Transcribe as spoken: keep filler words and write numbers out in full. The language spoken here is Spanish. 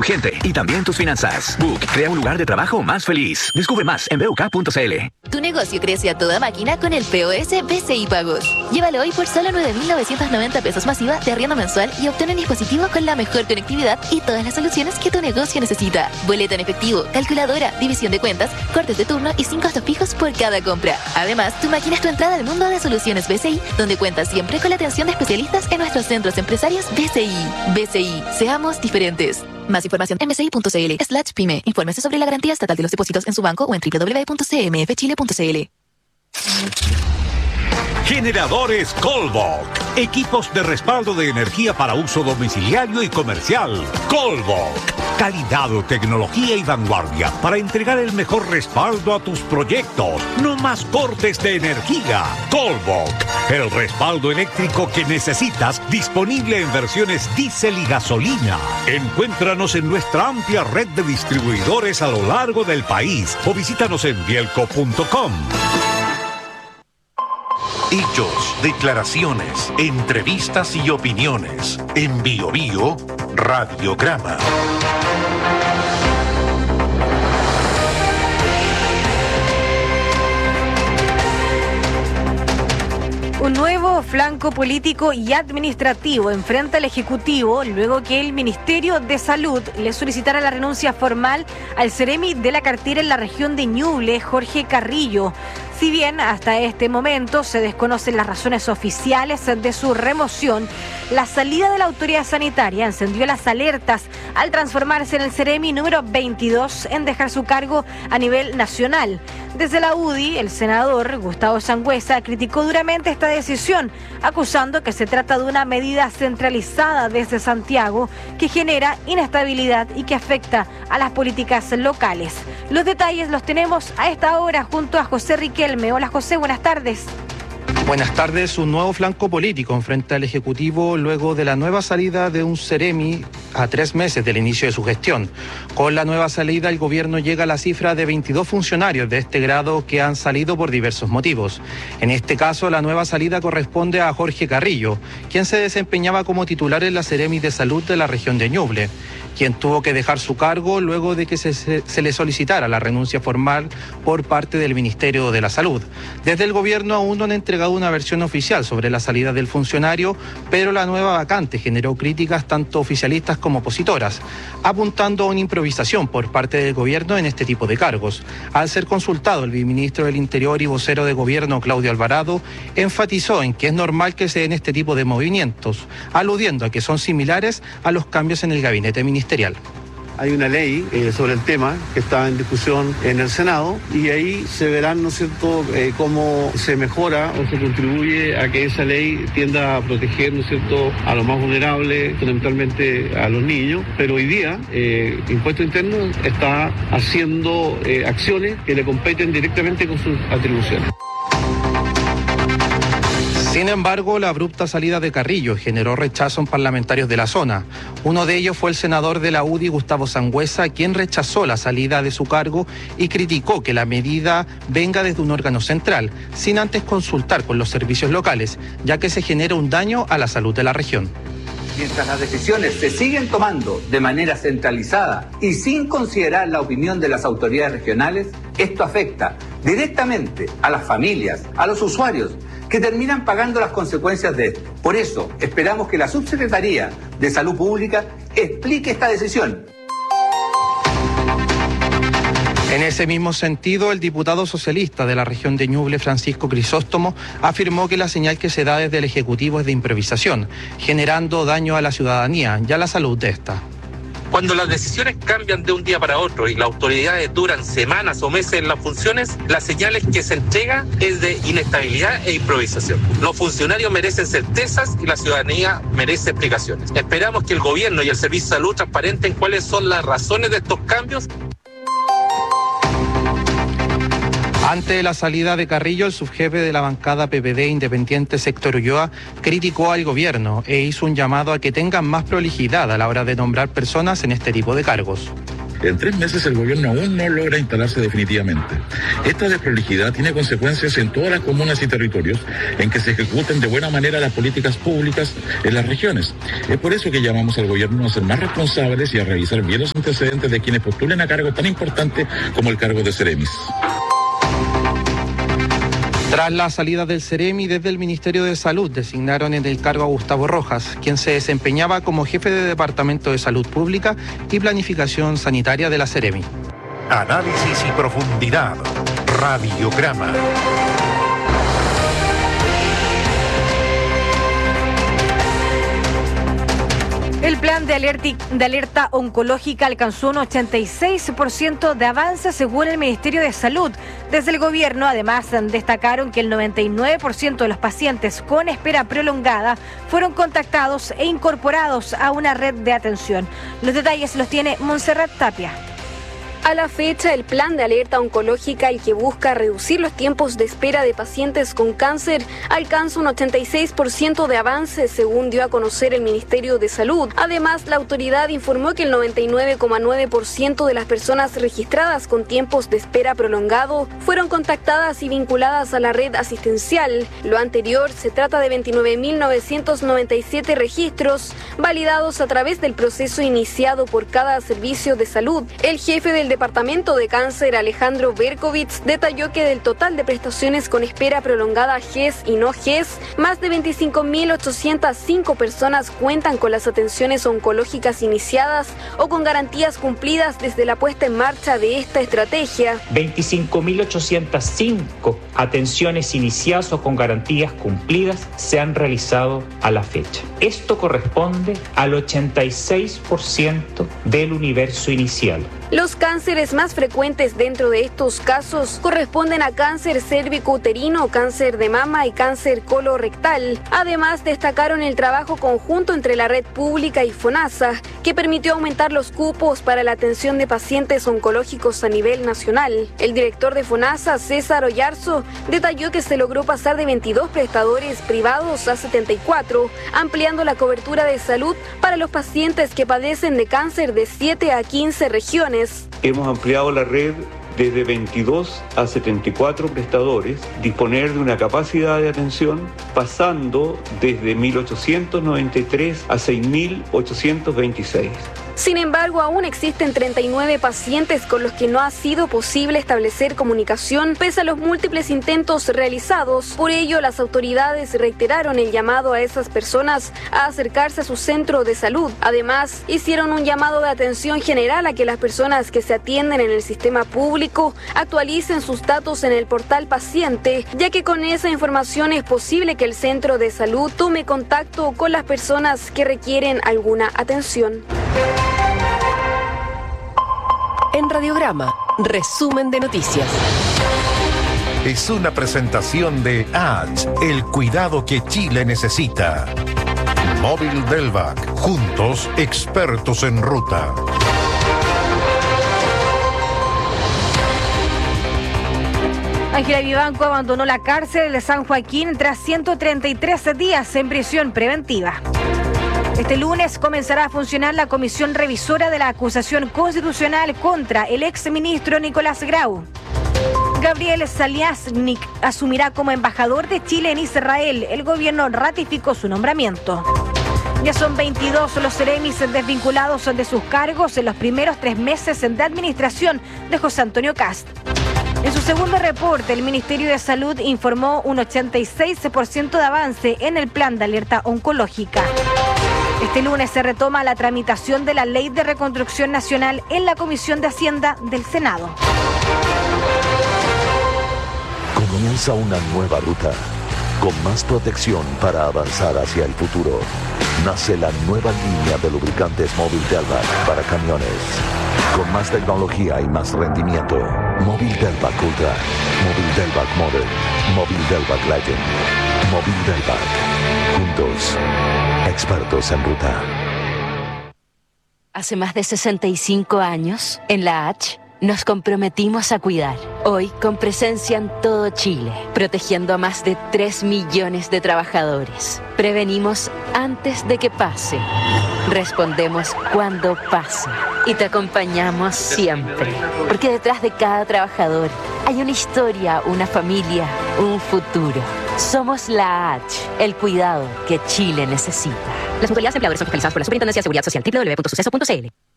tu gente y también tus finanzas. Book crea un lugar de trabajo más feliz. Descubre más en b u k punto c l. Tu negocio crece a toda máquina con el P O S B C I Pagos. Llévalo hoy por solo nueve mil novecientos noventa pesos masiva de arriendo mensual y obtén un dispositivo con la mejor conectividad y todas las soluciones que tu negocio necesita. Boleta en efectivo, calculadora, división de cuentas, cortes de turno y sin costos fijos por cada compra. Además, tu máquina es tu entrada al mundo de soluciones B C I, donde cuentas siempre con la atención de especialistas en nuestros centros empresarios B C I. B C I, seamos diferentes. Más información en b c i punto c l slash pyme. Infórmese sobre la garantía estatal de los depósitos en su banco o en w w w punto c m f chile punto c l. Generadores Colbok. Equipos de respaldo de energía para uso domiciliario y comercial. Colbok. Calidad, tecnología y vanguardia para entregar el mejor respaldo a tus proyectos. No más cortes de energía. Colbok. El respaldo eléctrico que necesitas, disponible en versiones diésel y gasolina. Encuéntranos en nuestra amplia red de distribuidores a lo largo del país o visítanos en bielco punto com. Hechos, declaraciones, entrevistas y opiniones. En Bio Bio, Radiograma. Un nuevo flanco político y administrativo enfrenta al Ejecutivo luego que el Ministerio de Salud le solicitara la renuncia formal al Ceremi de la cartera en la región de Ñuble, Jorge Carrillo. Si bien hasta este momento se desconocen las razones oficiales de su remoción, la salida de la autoridad sanitaria encendió las alertas al transformarse en el Ceremi número veintidós en dejar su cargo a nivel nacional. Desde la U D I, el senador Gustavo Sangüesa criticó duramente esta decisión, acusando que se trata de una medida centralizada desde Santiago que genera inestabilidad y que afecta a las políticas locales. Los detalles los tenemos a esta hora junto a José Riquelme. Hola José, buenas tardes. Buenas tardes. Un nuevo flanco político enfrenta al Ejecutivo luego de la nueva salida de un Ceremi a tres meses del inicio de su gestión. Con la nueva salida, el gobierno llega a la cifra de veintidós funcionarios de este grado que han salido por diversos motivos. En este caso, la nueva salida corresponde a Jorge Carrillo, quien se desempeñaba como titular en la Ceremi de Salud de la región de Ñuble, quien tuvo que dejar su cargo luego de que se, se, se le solicitara la renuncia formal por parte del Ministerio de la Salud. Desde el gobierno aún no han entregado una versión oficial sobre la salida del funcionario, pero la nueva vacante generó críticas tanto oficialistas como opositoras, apuntando a una improvisación por parte del gobierno en este tipo de cargos. Al ser consultado, el viceministro del Interior y vocero de gobierno, Claudio Alvarado, enfatizó en que es normal que se den este tipo de movimientos, aludiendo a que son similares a los cambios en el gabinete ministerial. Hay una ley eh, sobre el tema que está en discusión en el Senado y ahí se verán, ¿no es cierto?, eh, cómo se mejora o se contribuye a que esa ley tienda a proteger, ¿no es cierto?, a los más vulnerables, fundamentalmente a los niños. Pero hoy día, eh, Impuesto Interno está haciendo eh, acciones que le competen directamente con sus atribuciones. Sin embargo, la abrupta salida de Carrillo generó rechazo en parlamentarios de la zona. Uno de ellos fue el senador de la U D I, Gustavo Sangüesa, quien rechazó la salida de su cargo y criticó que la medida venga desde un órgano central, sin antes consultar con los servicios locales, ya que se genera un daño a la salud de la región. Mientras las decisiones se siguen tomando de manera centralizada y sin considerar la opinión de las autoridades regionales, esto afecta directamente a las familias, a los usuarios, que terminan pagando las consecuencias de esto. Por eso, esperamos que la Subsecretaría de Salud Pública explique esta decisión. En ese mismo sentido, el diputado socialista de la región de Ñuble, Francisco Crisóstomo, afirmó que la señal que se da desde el Ejecutivo es de improvisación, generando daño a la ciudadanía y a la salud de esta. Cuando las decisiones cambian de un día para otro y las autoridades duran semanas o meses en las funciones, las señales que se entrega es de inestabilidad e improvisación. Los funcionarios merecen certezas y la ciudadanía merece explicaciones. Esperamos que el gobierno y el Servicio de Salud transparenten cuáles son las razones de estos cambios. Ante la salida de Carrillo, el subjefe de la bancada P P D independiente Héctor Ulloa criticó al gobierno e hizo un llamado a que tengan más prolijidad a la hora de nombrar personas en este tipo de cargos. En tres meses el gobierno aún no logra instalarse definitivamente. Esta desprolijidad tiene consecuencias en todas las comunas y territorios en que se ejecuten de buena manera las políticas públicas en las regiones. Es por eso que llamamos al gobierno a ser más responsables y a revisar bien los antecedentes de quienes postulen a cargos tan importantes como el cargo de Ceremis. Tras la salida del Ceremi, desde el Ministerio de Salud designaron en el cargo a Gustavo Rojas, quien se desempeñaba como jefe de Departamento de Salud Pública y Planificación Sanitaria de la Ceremi. Análisis y profundidad. Radiograma. El plan de alerta, de alerta oncológica alcanzó un ochenta y seis por ciento de avance según el Ministerio de Salud. Desde el gobierno, además, destacaron que el noventa y nueve por ciento de los pacientes con espera prolongada fueron contactados e incorporados a una red de atención. Los detalles los tiene Montserrat Tapia. A la fecha, el plan de alerta oncológica, el que busca reducir los tiempos de espera de pacientes con cáncer, alcanza un ochenta y seis por ciento de avance, según dio a conocer el Ministerio de Salud. Además, la autoridad informó que el noventa y nueve coma nueve por ciento de las personas registradas con tiempos de espera prolongado fueron contactadas y vinculadas a la red asistencial. Lo anterior se trata de veintinueve mil novecientos noventa y siete registros validados a través del proceso iniciado por cada servicio de salud. El jefe del Departamento de Cáncer, Alejandro Berkovich, detalló que del total de prestaciones con espera prolongada G E S y no G E S, más de veinticinco mil ochocientas cinco personas cuentan con las atenciones oncológicas iniciadas o con garantías cumplidas desde la puesta en marcha de esta estrategia. veinticinco mil ochocientas cinco atenciones iniciadas o con garantías cumplidas se han realizado a la fecha. Esto corresponde al ochenta y seis por ciento del universo inicial. Los cánceres más frecuentes dentro de estos casos corresponden a cáncer cérvico-uterino, cáncer de mama y cáncer colorectal. Además, destacaron el trabajo conjunto entre la red pública y FONASA, que permitió aumentar los cupos para la atención de pacientes oncológicos a nivel nacional. El director de FONASA, César Oyarzo, detalló que se logró pasar de veintidós prestadores privados a setenta y cuatro, ampliando la cobertura de salud para los pacientes que padecen de cáncer de siete a quince regiones. Hemos ampliado la red desde veintidós a setenta y cuatro prestadores, disponer de una capacidad de atención pasando desde mil ochocientos noventa y tres a seis mil ochocientos veintiséis. Sin embargo, aún existen treinta y nueve pacientes con los que no ha sido posible establecer comunicación pese a los múltiples intentos realizados. Por ello, las autoridades reiteraron el llamado a esas personas a acercarse a su centro de salud. Además, hicieron un llamado de atención general a que las personas que se atienden en el sistema público actualicen sus datos en el portal paciente, ya que con esa información es posible que el centro de salud tome contacto con las personas que requieren alguna atención. En Radiograma, resumen de noticias. Es una presentación de H, el cuidado que Chile necesita. Móvil Delvac, juntos expertos en ruta. Ángela Vivanco abandonó la cárcel de San Joaquín tras ciento treinta y tres días en prisión preventiva. Este lunes comenzará a funcionar la comisión revisora de la acusación constitucional contra el exministro Nicolás Grau. Gabriel Saliasnik asumirá como embajador de Chile en Israel. El gobierno ratificó su nombramiento. Ya son veintidós los seremis desvinculados de sus cargos en los primeros tres meses de administración de José Antonio Kast. En su segundo reporte, el Ministerio de Salud informó un ochenta y seis por ciento de avance en el plan de alerta oncológica. Este lunes se retoma la tramitación de la Ley de Reconstrucción Nacional en la Comisión de Hacienda del Senado. Comienza una nueva ruta, con más protección para avanzar hacia el futuro. Nace la nueva línea de lubricantes Móvil Delvac para camiones. Con más tecnología y más rendimiento. Móvil Delvac Ultra, Móvil Delvac Modern, Móvil Delvac Legend, Móvil Delvac. Juntos, expertos en ruta. Hace más de sesenta y cinco años, en la H, nos comprometimos a cuidar. Hoy con presencia en todo Chile, protegiendo a más de tres millones de trabajadores. Prevenimos antes de que pase. Respondemos cuando pase. Y te acompañamos siempre. Porque detrás de cada trabajador hay una historia, una familia, un futuro. Somos la H, el cuidado que Chile necesita. Las mutualidades de empleadores son fiscalizadas por la Superintendencia de Seguridad Social, doble u doble u doble u punto suceso punto c l.